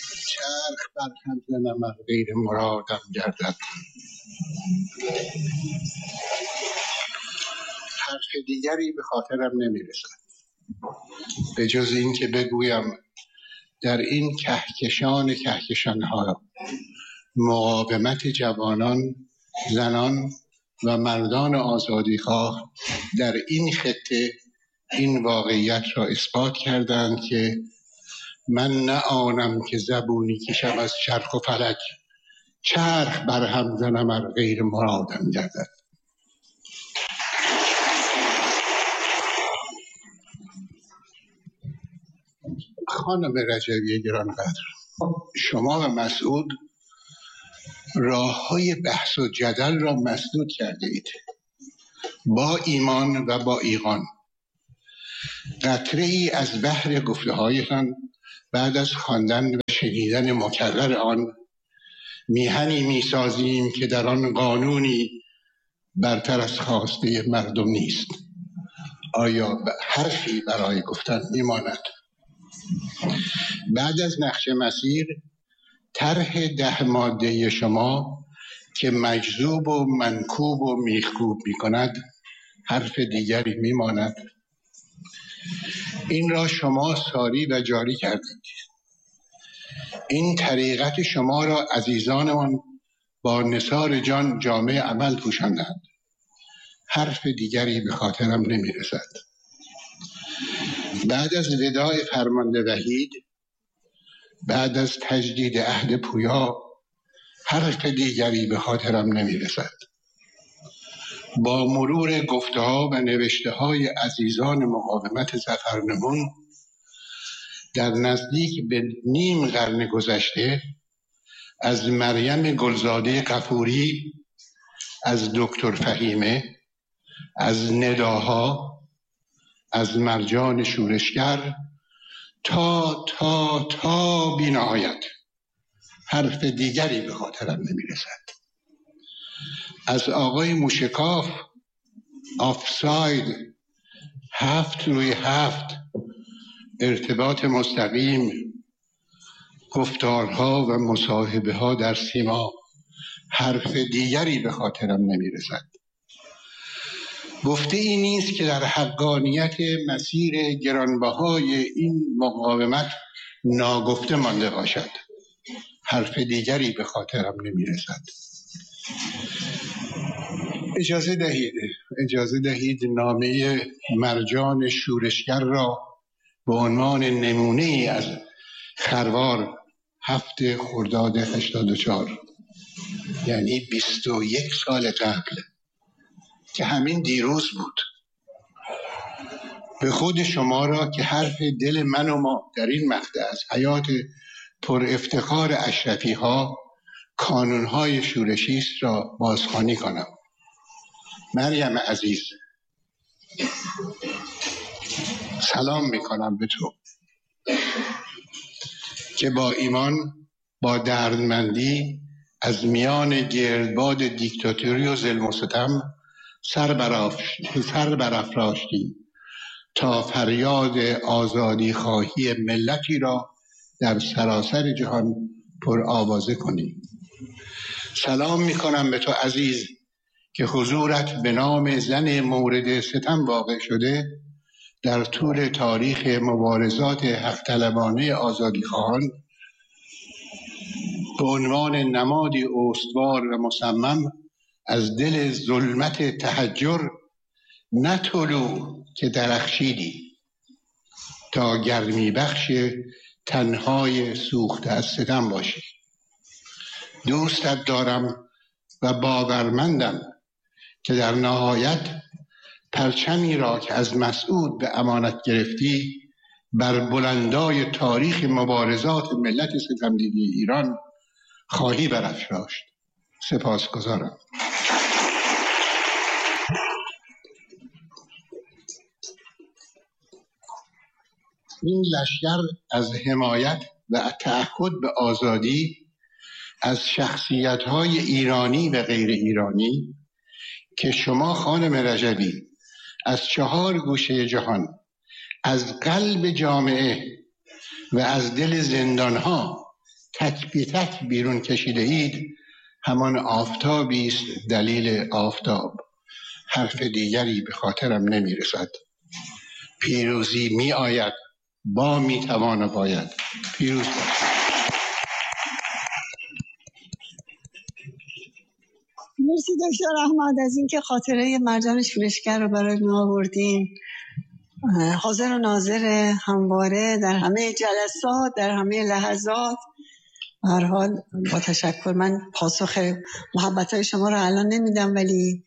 چرخ بر هم زنم ار غیر مرادم گردد. حرف دیگری به خاطرم نمیرسد به جز این که بگویم در این کهکشان‌ها مقاومت جوانان، زنان و مردان آزادیخواه در این خطه این واقعیت را اثبات کردند که من نه آنم که زبونی کشم از چرخ و فلک، چرخ بر هم زنم ار غیر مرادم گردد. خانم رجوی گرانقدر، شما و مسعود راه‌های بحث و جدل را مسدود کرده اید. با ایمان و با ایقان قطره ای از بحر گفته هایتان بعد از خواندن و شنیدن مکرر آن میهنی میسازیم که در آن قانونی برتر از خواسته مردم نیست. آیا حرفی برای گفتن میماند؟ بعد از نقش مسیر طرح 10 ماده شما که مجذوب و منکوب و میخکوب میکند حرف دیگری میماند؟ این را شما ساری و جاری کردید. این طریقت شما را عزیزانمان با نثار جان جامع عمل پوشاندند. حرف دیگری به خاطرم نمیرسد. بعد از وداع فرمانده وحید، بعد از تجدید عهد پویا، حرف دیگری به خاطرم نمیرسد. با مرور گفته‌ها و نوشته‌های عزیزان مقاومت ظفرنگون در نزدیک به نیم قرن گذشته، از مریم گلزاده غفوری، از دکتر فهیمه، از نداها، از مرجان شورشگر تا بی نهایت حرف دیگری به خاطرم نمیرسد. از آقای موشکاف، آفساید، 7x7، ارتباط مستقیم، گفتارها و مصاحبه ها در سیما حرف دیگری به خاطرم نمیرسد. گفته ای نیست که در حقانیت مسیر گرانبهای این مقاومت ناگفته مانده باشد. حرف دیگری به خاطرم نمیرسد. اجازه دهید نامه مرجان شورشگر را به عنوان نمونه ای از خروار 7 خرداد 84، یعنی 21 سال قبل که همین دیروز بود، به خود شما را که حرف دل من و ما در این مقطع از حیات پر افتخار اشرفی ها کانونهای شورشی است را بازخوانی کنم. مریم عزیز، سلام میکنم به تو که با ایمان، با دردمندی از میان گردباد دیکتاتوری و ظلم و ستم سر برافراشتی تا فریاد آزادی خواهی ملتی را در سراسر جهان پر آوازه کنی. سلام میکنم به تو عزیز که حضورت به نام زن مورد ستم واقع شده در طول تاریخ مبارزات حق طلبانه آزادیخواهان به عنوان نمادی استوار و مصمم از دل ظلمت تحجر نه طلوع که درخشیدی تا گرمی بخش تنهای سوخته از ستم باشی. دوستت دارم و باورمندم که در نهایت پرچمی را که از مسعود به امانت گرفتی بر بلندای تاریخ مبارزات ملت ستمدیده ایران خواهی برافراشت. سپاسگزارم. این لشکر از حمایت و تعهد به آزادی از شخصیت‌های ایرانی و غیر ایرانی که شما خانم رجبی از 4 گوشه جهان، از قلب جامعه و از دل زندانها تک بی تک بیرون کشیده اید همان آفتابی است دلیل آفتاب. حرف دیگری به خاطرم نمی رسد. پیروزی می آید، با می توان و باید. پیروز باشید. مرسی دکتر احمد از اینکه خاطره مرجان شورشگر رو برای ما آوردین. حاضر و ناظر همواره در همه جلسات، در همه لحظات. به هر حال با تشکر. من پاسخ محبت‌های شما رو الان نمیدم، ولی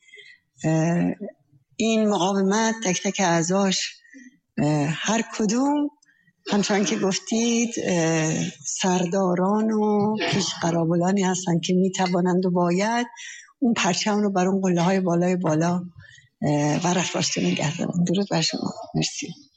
این مقاومت تک تک اعضاش هر کدوم همچنان که گفتید سرداران و پیشقرابلانی هستن که میتوانند و باید اون پرچم رو بر اون قله های بالای بالا ورق راسته نگه دارن. درود بر شما. مرسی.